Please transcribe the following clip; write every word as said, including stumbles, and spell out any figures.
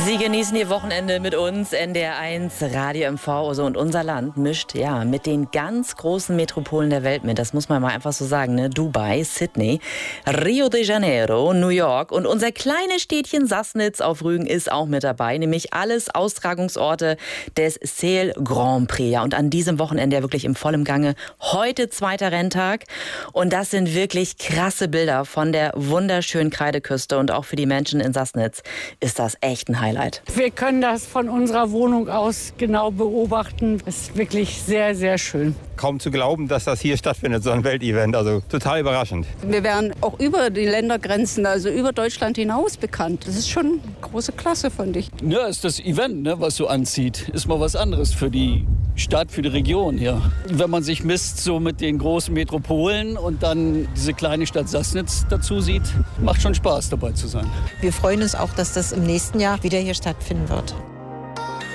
Sie genießen Ihr Wochenende mit uns, N D R eins, Radio M V. Also, und unser Land mischt ja mit den ganz großen Metropolen der Welt mit. Das muss man mal einfach so sagen, ne? Dubai, Sydney, Rio de Janeiro, New York und unser kleines Städtchen Sassnitz auf Rügen ist auch mit dabei. Nämlich alles Austragungsorte des Sail Grand Prix. Ja, und an diesem Wochenende ja wirklich im vollen Gange. Heute zweiter Renntag. Und das sind wirklich krasse Bilder von der wunderschönen Kreideküste. Und auch für die Menschen in Sassnitz ist das echt ein Highlight. Wir können das von unserer Wohnung aus genau beobachten. Es ist wirklich sehr, sehr schön. Kaum zu glauben, dass das hier stattfindet, so ein Weltevent. Also total überraschend. Wir werden auch über die Ländergrenzen, also über Deutschland hinaus bekannt. Das ist schon große Klasse, finde ich. Ja, ist das Event, ne, was so anzieht. Ist mal was anderes für die Stadt, für die Region hier. Wenn man sich misst so mit den großen Metropolen und dann diese kleine Stadt Sassnitz dazu sieht, macht schon Spaß dabei zu sein. Wir freuen uns auch, dass das im nächsten Jahr wieder hier stattfinden wird.